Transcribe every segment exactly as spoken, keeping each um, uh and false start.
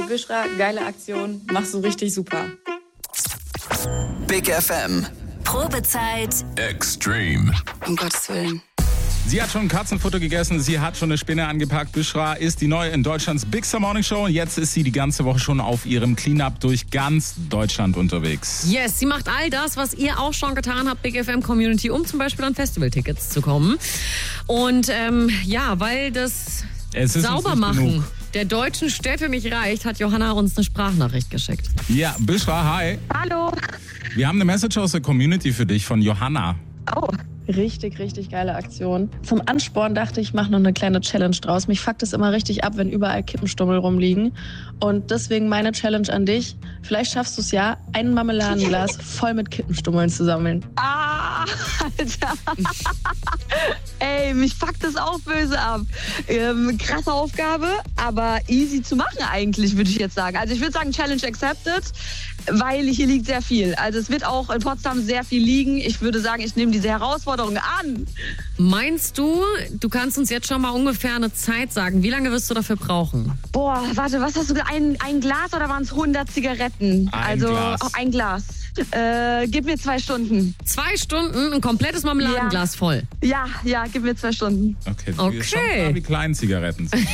Büşra, geile Aktion, machst du richtig super. Big F M. Probezeit Extreme. Um Gottes Willen. Sie hat schon Katzenfutter gegessen, sie hat schon eine Spinne angepackt. Büşra ist die neue in Deutschlands Big Star Morning Show und jetzt ist sie die ganze Woche schon auf ihrem Cleanup durch ganz Deutschland unterwegs. Yes, sie macht all das, was ihr auch schon getan habt, Big F M Community, um zum Beispiel an Festivaltickets zu kommen. Und ähm, ja, weil das Saubermachen der deutschen Städte nicht reicht, hat Johanna uns eine Sprachnachricht geschickt. Ja, Büşra, hi. Hallo. Wir haben eine Message aus der Community für dich von Johanna. Oh. Richtig, richtig geile Aktion. Zum Ansporn dachte ich, ich mache noch eine kleine Challenge draus. Mich fuckt es immer richtig ab, wenn überall Kippenstummel rumliegen. Und deswegen meine Challenge an dich. Vielleicht schaffst du es ja, ein Marmeladenglas voll mit Kippenstummeln zu sammeln. Ah, Alter. Ey, mich fuckt das auch böse ab. Ähm, krasse Aufgabe, aber easy zu machen eigentlich, würde ich jetzt sagen. Also ich würde sagen, Challenge accepted, weil hier liegt sehr viel. Also es wird auch in Potsdam sehr viel liegen. Ich würde sagen, ich nehme diese Herausforderung an. Meinst du, du kannst uns jetzt schon mal ungefähr eine Zeit sagen? Wie lange wirst du dafür brauchen? Boah, warte, was hast du gesagt? Ein, ein Glas oder waren es hundert Zigaretten? Ein also Glas. Auch ein Glas. Äh, gib mir zwei Stunden. Zwei Stunden, ein komplettes Marmeladenglas Ja. voll. Ja, ja, gib mir zwei Stunden. Okay, du Okay. bist schon klar, wie klein Zigaretten sind.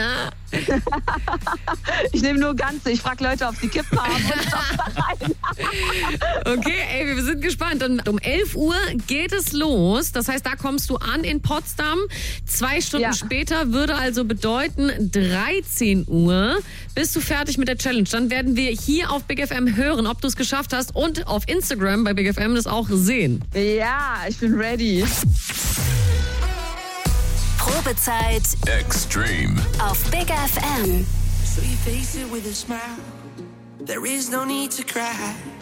Ich nehme nur ganze. Ich frage Leute, ob sie Kippen haben. Und stopf da rein. Okay, ey, wir sind gespannt. Und um elf Uhr geht es los. Das heißt, da kommst du an in Potsdam. Zwei Stunden Ja. später würde also bedeuten dreizehn Uhr bist du fertig mit der Challenge. Dann werden wir hier auf Big F M hören, ob du es geschafft hast und auf Instagram bei Big F M das auch sehen. Ja, ich bin ready. Probezeit Extreme. auf Big F M. So you face it with a smile. There is no need to cry.